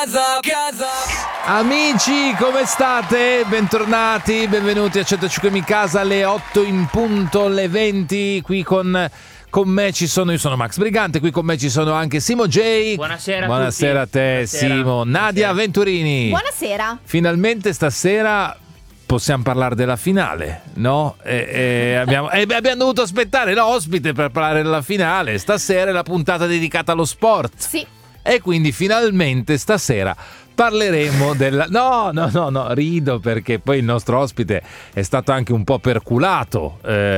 Amici, come state? Bentornati, benvenuti a 105 Mi Casa, alle 8 in punto, le 20, qui con me ci sono, io sono Max Brigante, qui con me ci sono anche Simo J. Buonasera a te. Buonasera. Simo. Nadia Buonasera. Venturini. Buonasera. Finalmente stasera possiamo parlare della finale, no? Abbiamo dovuto aspettare l'ospite per parlare della finale. Stasera è la puntata dedicata allo sport. Sì. E quindi finalmente stasera parleremo della... No, rido perché poi il nostro ospite è stato anche un po' perculato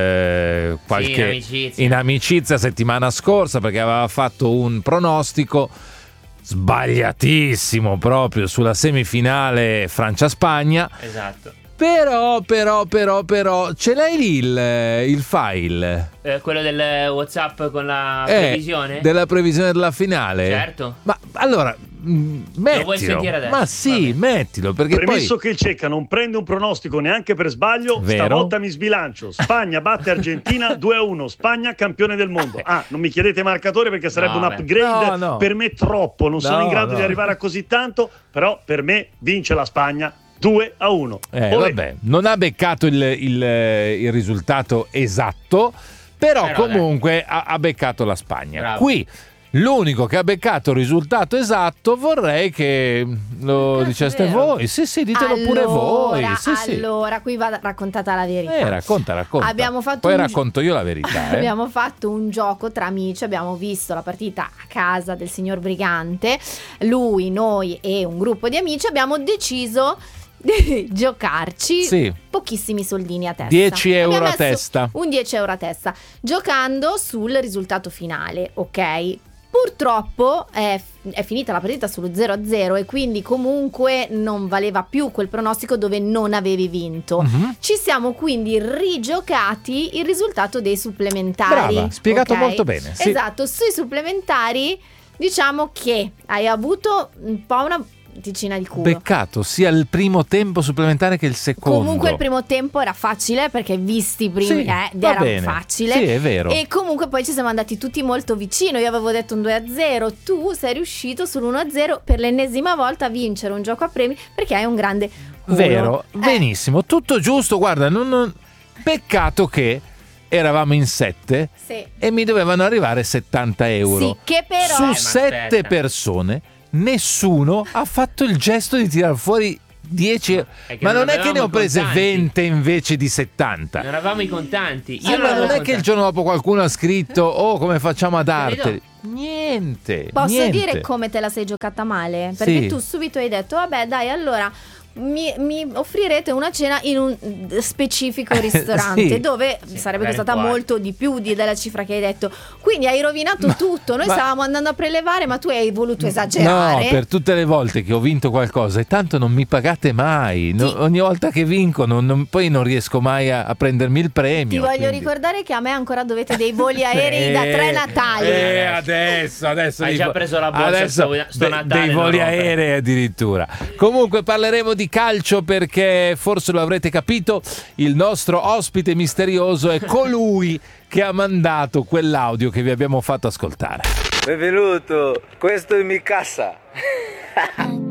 in amicizia settimana scorsa, perché aveva fatto un pronostico sbagliatissimo proprio sulla semifinale Francia-Spagna. Esatto. Però, ce l'hai lì il file? Quello del WhatsApp con la previsione? Della previsione della finale? Certo. Ma allora, mettilo. Lo vuoi sentire adesso? Ma sì, mettilo, perché Premesso poi... che il Cecca non prende un pronostico neanche per sbaglio, Vero? stavolta mi sbilancio. Spagna batte Argentina 2-1. Spagna campione del mondo. Non mi chiedete marcatore perché sarebbe un upgrade No. per me troppo. Non sono in grado di arrivare a così tanto, però per me vince la Spagna 2-1. Vabbè, non ha beccato il risultato esatto, però comunque ha beccato la Spagna. Bravo. Qui l'unico che ha beccato il risultato esatto vorrei che lo diceste voi. Sì, ditelo pure voi. Allora, qui va raccontata la verità. Racconta. Abbiamo fatto Poi racconto io la verità. Abbiamo fatto un gioco tra amici, abbiamo visto la partita a casa del signor Brigante, lui, noi e un gruppo di amici, abbiamo deciso di giocarci pochissimi soldini a testa. 10 euro Abbiamo a testa. Un 10 euro a testa, giocando sul risultato finale, ok? Purtroppo è finita la partita sullo 0-0 e quindi comunque non valeva più quel pronostico dove non avevi vinto. Uh-huh. Ci siamo quindi rigiocati il risultato dei supplementari. Brava, spiegato okay? molto bene. Sì. Esatto, sui supplementari diciamo che hai avuto un po' una ticina di culo. Beccato sia il primo tempo supplementare che il secondo. Comunque il primo tempo era facile perché visti i primi era facile. Sì, è vero. E comunque poi ci siamo andati tutti molto vicino. Io avevo detto un 2-0, tu sei riuscito sull'1-0 per l'ennesima volta a vincere un gioco a premi perché hai un grande culo. Vero, benissimo, tutto giusto. Guarda, peccato che eravamo in 7 e mi dovevano arrivare 70 euro. Sì, che però su 7 persone nessuno ha fatto il gesto di tirar fuori 10 ma non è che ne ho prese contanti. 20 invece di 70. Non avevamo i contanti. Ma non è che il giorno dopo qualcuno ha scritto come facciamo a darteli. Niente. Posso dire come te la sei giocata male? Perché tu subito hai detto vabbè dai, allora mi offrirete una cena in un specifico ristorante dove sarebbe costata molto di più della cifra che hai detto, quindi hai rovinato tutto. Noi stavamo andando a prelevare ma tu hai voluto esagerare. No, per tutte le volte che ho vinto qualcosa e tanto non mi pagate mai. Ogni volta che vinco poi non riesco mai a prendermi il premio. Ti voglio ricordare che a me ancora dovete dei voli aerei da 3 Natali. Adesso hai già preso la borsa sto Natale, dei voli aerei addirittura. Comunque parleremo di calcio perché forse lo avrete capito, il nostro ospite misterioso è colui che ha mandato quell'audio che vi abbiamo fatto ascoltare. Benvenuto, questo è Mi Casa.